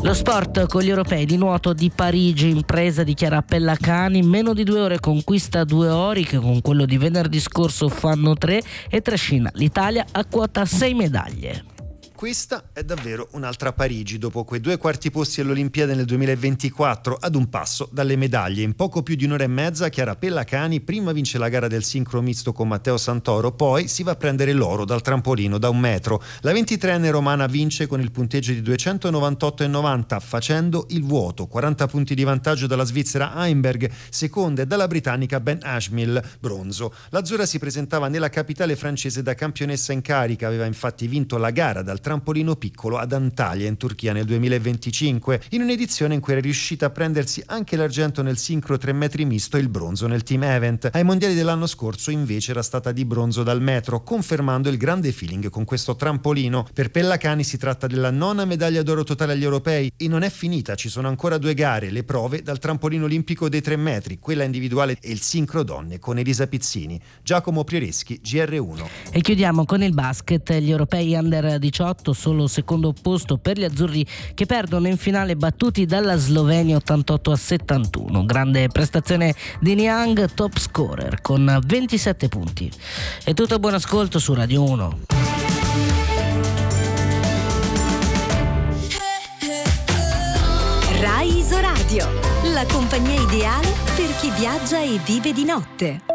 Lo sport con gli europei di nuoto di Parigi, impresa dichiara Pellacani, in meno di 2 ore conquista 2 ori che con quello di venerdì scorso fanno 3 e trascina l'Italia a quota 6 medaglie. Questa è davvero un'altra Parigi, dopo quei 2 quarti posti all'Olimpiade nel 2024, ad un passo dalle medaglie. In poco più di un'ora e mezza Chiara Pellacani prima vince la gara del sincro misto con Matteo Santoro, poi si va a prendere l'oro dal trampolino da 1 metro. La 23enne romana vince con il punteggio di 298,90 facendo il vuoto, 40 punti di vantaggio dalla svizzera Heimberg, seconda, e dalla britannica Ben Ashmill, bronzo. L'azzurra si presentava nella capitale francese da campionessa in carica, aveva infatti vinto la gara dal trampolino piccolo ad Antalya in Turchia nel 2025, in un'edizione in cui era riuscita a prendersi anche l'argento nel sincro 3 metri misto e il bronzo nel team event. Ai mondiali dell'anno scorso invece era stata di bronzo dal metro, confermando il grande feeling con questo trampolino. Per Pellacani si tratta della 9ª medaglia d'oro totale agli europei e non è finita, ci sono ancora 2 gare, le prove dal trampolino olimpico dei 3 metri, quella individuale e il sincro donne con Elisa Pizzini. Giacomo Prioreschi, GR1. E chiudiamo con il basket, gli europei under 18 solo secondo posto per gli azzurri che perdono in finale battuti dalla Slovenia 88-71. Grande prestazione di Niang, top scorer con 27 punti. È tutto, buon ascolto su Radio 1. Rai Isoradio, la compagnia ideale per chi viaggia e vive di notte.